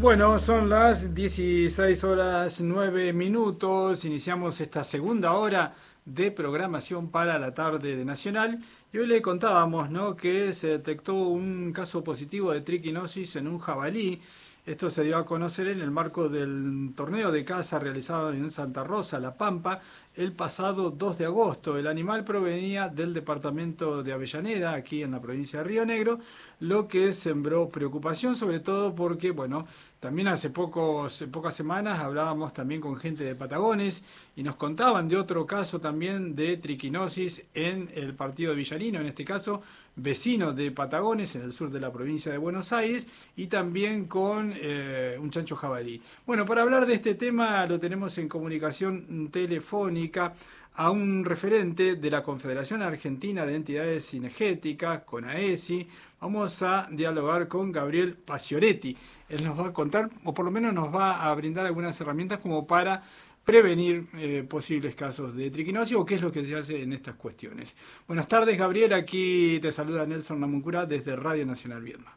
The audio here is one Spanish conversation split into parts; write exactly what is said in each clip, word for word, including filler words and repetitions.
Bueno, son las dieciséis horas nueve minutos, iniciamos esta segunda hora de programación para la tarde de Nacional y hoy le contábamos, ¿no?, que se detectó un caso positivo de triquinosis en un jabalí. Esto se dio a conocer en el marco del torneo de caza realizado en Santa Rosa, La Pampa, el pasado dos de agosto. El animal provenía del departamento de Avellaneda, aquí en la provincia de Río Negro, lo que sembró preocupación, sobre todo porque, bueno, también hace pocos, pocas semanas hablábamos también con gente de Patagones y nos contaban de otro caso también de triquinosis en el partido de Villarino, en este caso vecino de Patagones, en el sur de la provincia de Buenos Aires, y también con eh, un chancho jabalí. Bueno, para hablar de este tema lo tenemos en comunicación telefónica a un referente de la Confederación Argentina de Entidades Cinegéticas, CONAECI. Vamos a dialogar con Gabriel Pacioretty. Él nos va a contar, o por lo menos nos va a brindar algunas herramientas como para prevenir eh, posibles casos de triquinosis o qué es lo que se hace en estas cuestiones. Buenas tardes, Gabriel. Aquí te saluda Nelson Namuncurá desde Radio Nacional Viedma.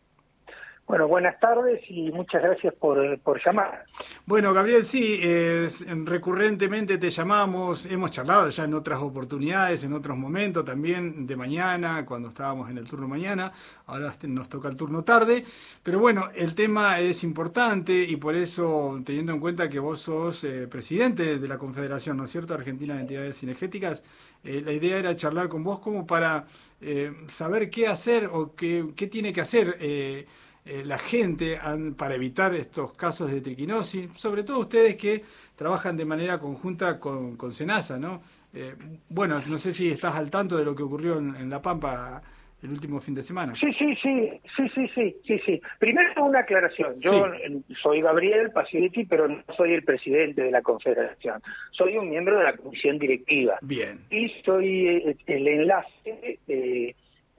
Bueno, buenas tardes y muchas gracias por, por llamar. Bueno, Gabriel, sí, eh, recurrentemente te llamamos, hemos charlado ya en otras oportunidades, en otros momentos, también de mañana, cuando estábamos en el turno mañana, ahora nos toca el turno tarde, pero bueno, el tema es importante y por eso, teniendo en cuenta que vos sos eh, presidente de la Confederación, ¿no es cierto?, Argentina de Entidades Cinegéticas, eh, la idea era charlar con vos como para eh, saber qué hacer o qué, qué tiene que hacer eh, Eh, la gente han, para evitar estos casos de triquinosis, sobre todo ustedes que trabajan de manera conjunta con, con SENASA, ¿no? Eh, bueno, no sé si estás al tanto de lo que ocurrió en, en La Pampa el último fin de semana. Sí, sí, sí, sí, sí, sí, sí, sí. Primero una aclaración. Yo sí. soy Gabriel Pacioretty, pero no soy el presidente de la Confederación. Soy un miembro de la comisión directiva. Bien. Y soy el, el enlace eh,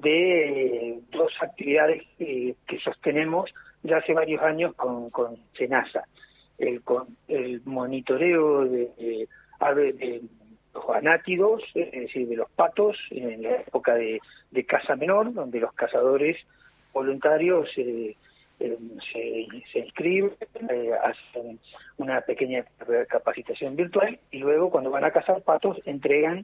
de dos actividades eh, que sostenemos ya hace varios años con, con SENASA. El, con, el monitoreo de, de, de, de los anátidos, es decir, de los patos, en la época de, de caza menor, donde los cazadores voluntarios eh, eh, se, se inscriben, eh, hacen una pequeña capacitación virtual y luego cuando van a cazar patos entregan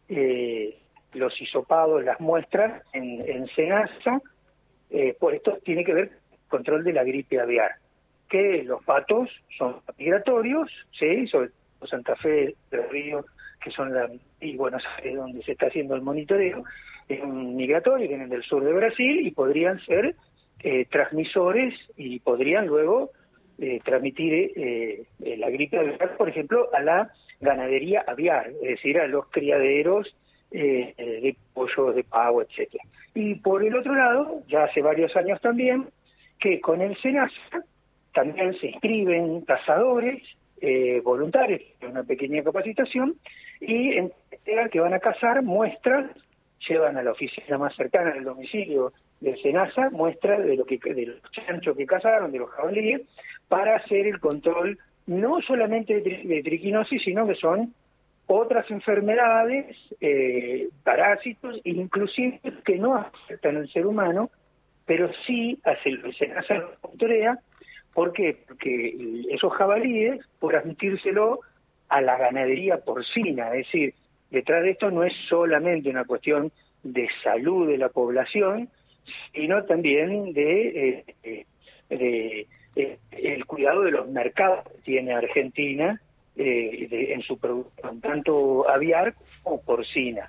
eh, los hisopados, las muestras en, en SENASA. Eh, por esto tiene que ver con el control de la gripe aviar, que los patos son migratorios, ¿sí?, sobre todo Santa Fe del Río, que son la, y Buenos Aires, donde se está haciendo el monitoreo, es un migratorio, vienen del sur de Brasil y podrían ser eh, transmisores y podrían luego eh, transmitir eh, eh, la gripe aviar, por ejemplo, a la ganadería aviar, es decir, a los criaderos Eh, de pollo, de pavo, etcétera. Y por el otro lado, ya hace varios años también, que con el SENASA también se inscriben cazadores eh, voluntarios, una pequeña capacitación, y entregan que van a cazar muestras, llevan a la oficina más cercana del domicilio del SENASA muestras de lo que de los chanchos que cazaron, de los jabalíes, para hacer el control no solamente de, tri de triquinosis, sino que son otras enfermedades, eh, parásitos, inclusive que no afectan al ser humano, pero sí hace el SENASA lo monitorea. ¿Por qué? Porque esos jabalíes, por transmitírselo a la ganadería porcina, es decir, detrás de esto no es solamente una cuestión de salud de la población, sino también de, eh, de, de, de el cuidado de los mercados que tiene Argentina, Eh, de, en su producción, tanto aviar como porcina.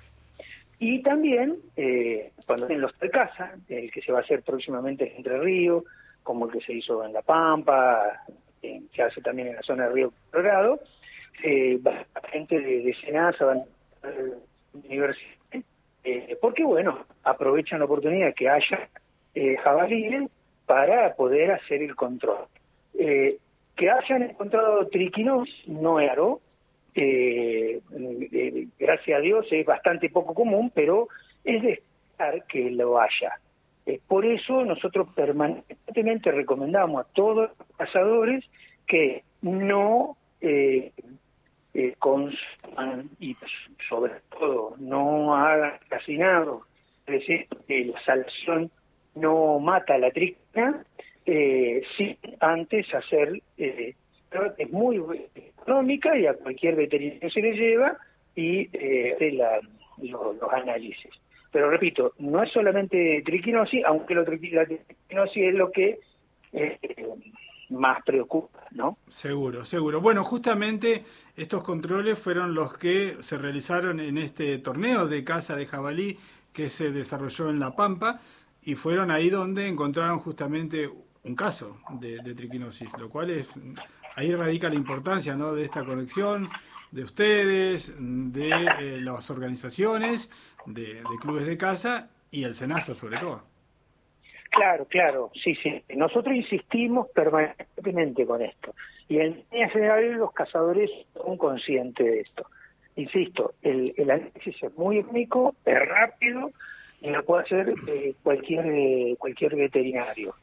Y también, eh, cuando en los de caza, el que se va a hacer próximamente en Entre Ríos, como el que se hizo en La Pampa, eh, se hace también en la zona de Río Colorado, eh, va gente de, de SENASA, van a la universidad, eh, porque, bueno, aprovechan la oportunidad que haya eh, jabalíes para poder hacer el control. Eh, Que hayan encontrado triquinosis no es raro, eh, eh, gracias a Dios es bastante poco común, pero es de esperar que lo haya. Eh, por eso nosotros permanentemente recomendamos a todos los cazadores que no eh, eh, consuman y sobre todo no hagan calcinado, es decir, que la salación no mata a la triquina, eh, sin antes hacer, eh, es muy económica y a cualquier veterinario se le lleva y eh, de la, los, los análisis. Pero repito, no es solamente triquinosis, aunque lo, la triquinosis es lo que eh, más preocupa, ¿no? Seguro, seguro. Bueno, justamente estos controles fueron los que se realizaron en este torneo de caza de jabalí que se desarrolló en La Pampa, y fueron ahí donde encontraron justamente un caso de, de triquinosis, lo cual es, ahí radica la importancia, ¿no?, de esta conexión de ustedes, de eh, las organizaciones, de, de clubes de caza y el SENASA sobre todo. Claro, claro, sí, sí. Nosotros insistimos permanentemente con esto. Y en línea general los cazadores son conscientes de esto. Insisto, el, el análisis es muy único, es rápido y lo puede hacer eh, cualquier eh, cualquier veterinario.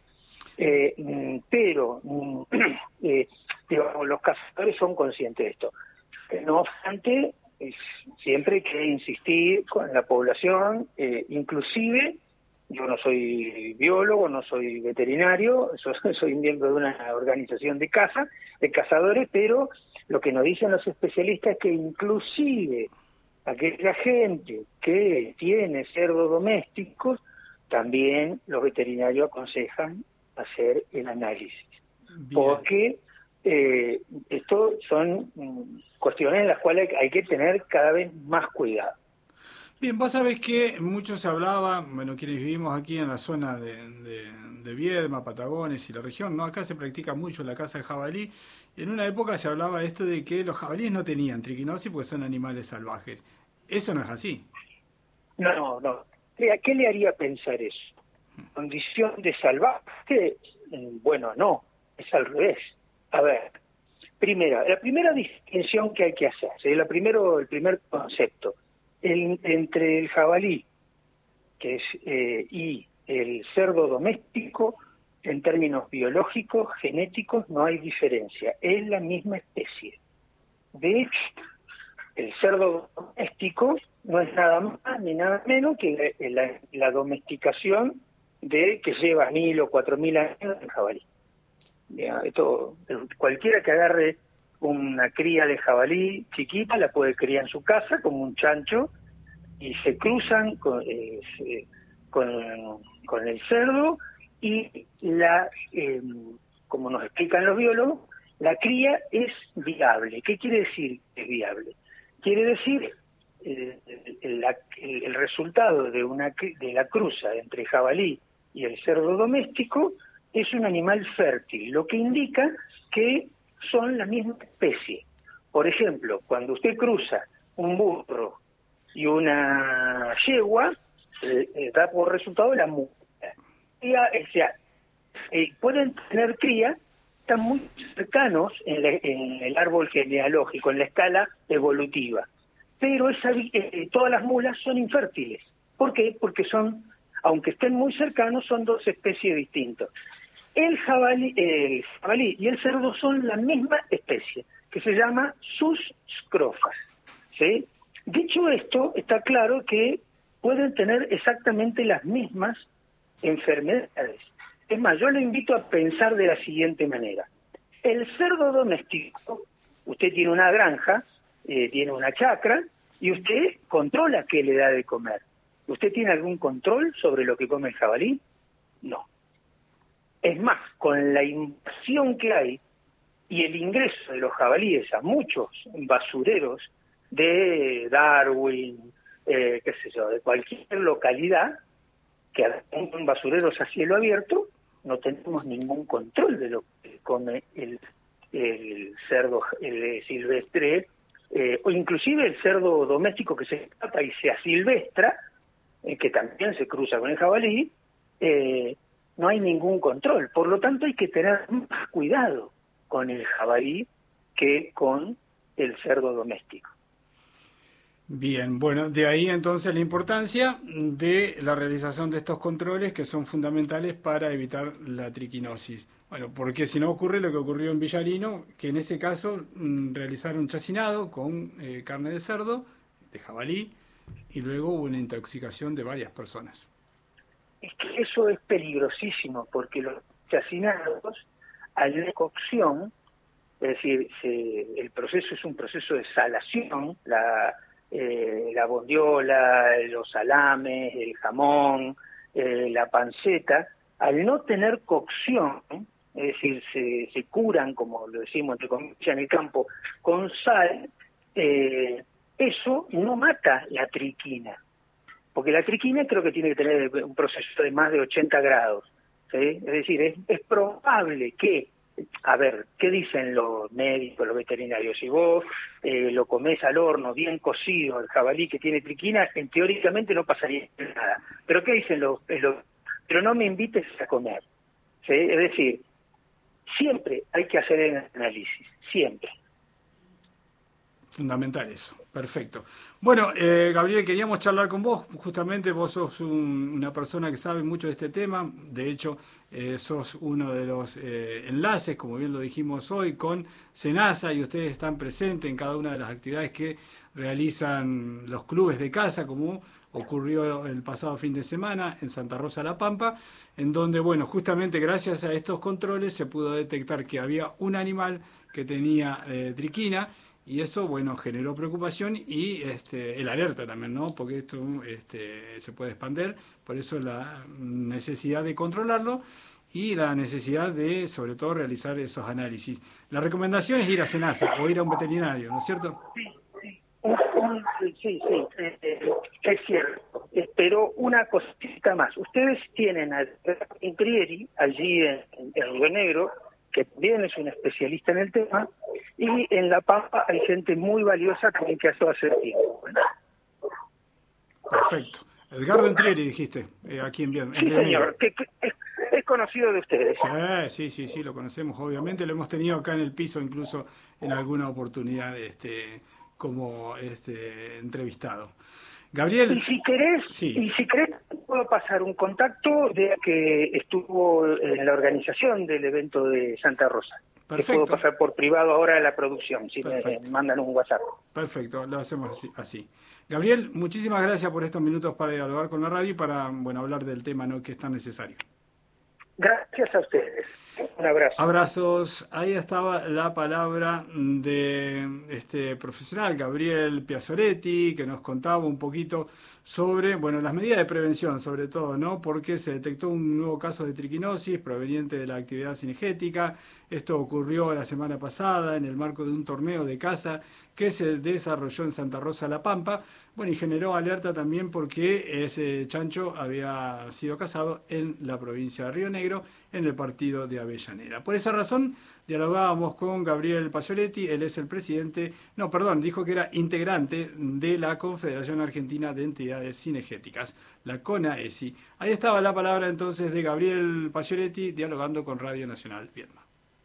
Eh, pero eh, digamos, los cazadores son conscientes de esto. No obstante, es, siempre hay que insistir con la población, eh, inclusive. Yo no soy biólogo, no soy veterinario, soy, soy miembro de una organización de caza, de cazadores, pero lo que nos dicen los especialistas es que inclusive aquella gente que tiene cerdos domésticos, también los veterinarios aconsejan hacer el análisis. Bien. Porque eh, esto son mm, cuestiones en las cuales hay que tener cada vez más cuidado. Bien, vos sabés que mucho se hablaba, bueno, quienes vivimos aquí en la zona de, de, de Viedma, Patagones y la región, ¿no? Acá se practica mucho la caza de jabalí, y en una época se hablaba esto de que los jabalíes no tenían triquinosis porque son animales salvajes. Eso no es así. No, no. ¿A qué le haría pensar eso? ¿Condición de salvaje? Bueno, no, es al revés. A ver, primera, la primera distinción que hay que hacer, ¿sí? la primero, el primer concepto. El, entre el jabalí que es, eh, y el cerdo doméstico, en términos biológicos, genéticos, no hay diferencia. Es la misma especie. De hecho, el cerdo doméstico no es nada más ni nada menos que la, la, la domesticación de que lleva mil o cuatro mil años el jabalí. Ya, esto, cualquiera que agarre una cría de jabalí chiquita, la puede criar en su casa como un chancho, y se cruzan con, eh, con, con el cerdo, y la eh, como nos explican los biólogos, la cría es viable. ¿Qué quiere decir que es viable? Quiere decir eh, el, el, el resultado de, una, de la cruza entre jabalí y el cerdo doméstico es un animal fértil, lo que indica que son la misma especie. Por ejemplo, cuando usted cruza un burro y una yegua, eh, eh, da por resultado la mula. O sea, eh, pueden tener cría, están muy cercanos en, la, en el árbol genealógico, en la escala evolutiva. Pero esa, eh, todas las mulas son infértiles. ¿Por qué? Porque son, aunque estén muy cercanos, son dos especies distintas. El jabalí, el jabalí y el cerdo son la misma especie, que se llama sus scrofas, ¿sí? Dicho esto, está claro que pueden tener exactamente las mismas enfermedades. Es más, yo le invito a pensar de la siguiente manera. El cerdo doméstico, usted tiene una granja, eh, tiene una chacra, y usted controla qué le da de comer. ¿Usted tiene algún control sobre lo que come el jabalí? No. Es más, con la invasión que hay y el ingreso de los jabalíes a muchos basureros de Darwin, eh, qué sé yo, de cualquier localidad, que son basureros a cielo abierto, no tenemos ningún control de lo que come el, el cerdo el silvestre, eh, o inclusive el cerdo doméstico que se escapa y se asilvestra, eh, que también se cruza con el jabalí, eh, no hay ningún control. Por lo tanto, hay que tener más cuidado con el jabalí que con el cerdo doméstico. Bien, bueno, de ahí entonces la importancia de la realización de estos controles que son fundamentales para evitar la triquinosis. Bueno, porque si no ocurre lo que ocurrió en Villarino, que en ese caso mmm, realizaron un chacinado con eh, carne de cerdo, de jabalí, y luego hubo una intoxicación de varias personas. Es que eso es peligrosísimo, porque los chacinados, al de cocción, es decir, se, el proceso es un proceso de salación, la, eh, la bondiola, los salames, el jamón, eh, la panceta, al no tener cocción, es decir, se, se curan, como lo decimos entre comillas en el campo, con sal, eh, eso no mata la triquina, porque la triquina creo que tiene que tener un proceso de más de ochenta grados, ¿sí? Es decir, es, es probable que, a ver, ¿qué dicen los médicos, los veterinarios? Si vos eh, lo comés al horno, bien cocido, el jabalí que tiene triquina, en teóricamente no pasaría nada. Pero ¿qué dicen los, los pero no me invites a comer, ¿sí? Es decir, siempre hay que hacer el análisis, siempre. Fundamental eso, perfecto. Bueno, eh, Gabriel, queríamos charlar con vos, justamente vos sos un, una persona que sabe mucho de este tema, de hecho eh, sos uno de los eh, enlaces, como bien lo dijimos hoy, con SENASA, y ustedes están presentes en cada una de las actividades que realizan los clubes de caza, como ocurrió el pasado fin de semana en Santa Rosa La Pampa, en donde, bueno, justamente gracias a estos controles se pudo detectar que había un animal que tenía eh, triquina, y eso, bueno, generó preocupación y este, el alerta también, ¿no? Porque esto este, se puede expandir, por eso la necesidad de controlarlo y la necesidad de, sobre todo, realizar esos análisis. La recomendación es ir a SENASA o ir a un veterinario, ¿no es cierto? Sí, sí, un, un, sí, sí eh, eh, es cierto. Eh, pero una cosita más. Ustedes tienen a Intrieri, allí en, en Río Negro, que también es un especialista en el tema, y en La Pampa hay gente muy valiosa también que hace hace tiempo. Perfecto. Edgardo Intrieri, dijiste, eh, aquí en Bien. Sí, señor, que, que es, es conocido de ustedes. Sí, sí, sí, sí, lo conocemos, obviamente, lo hemos tenido acá en el piso, incluso en alguna oportunidad este, como este, entrevistado. Gabriel. Y si querés, sí. y si querés, puedo pasar un contacto de que estuvo en la organización del evento de Santa Rosa. Perfecto. Que puedo pasar por privado ahora a la producción, si Perfecto. me mandan un WhatsApp. Perfecto, lo hacemos así, así. Gabriel, muchísimas gracias por estos minutos para dialogar con la radio y para, bueno, hablar del tema, ¿no?, que es tan necesario. Gracias a ustedes. Un abrazo. Abrazos. Ahí estaba la palabra de este profesional, Gabriel Piazzoretti, que nos contaba un poquito sobre, bueno, las medidas de prevención, sobre todo, ¿no? Porque se detectó un nuevo caso de triquinosis proveniente de la actividad cinegética. Esto ocurrió la semana pasada en el marco de un torneo de caza que se desarrolló en Santa Rosa La Pampa. Bueno, y generó alerta también porque ese chancho había sido cazado en la provincia de Río Negro, en el partido de Avellaneda. Por esa razón, dialogábamos con Gabriel Piazzoretti, él es el presidente, no, perdón, dijo que era integrante de la Confederación Argentina de Entidades Cinegéticas, la CONAECI. Ahí estaba la palabra entonces de Gabriel Piazzoretti, dialogando con Radio Nacional Viedma.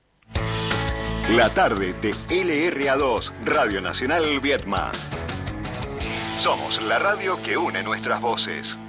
La tarde de L R A dos, Radio Nacional Viedma. Somos la radio que une nuestras voces.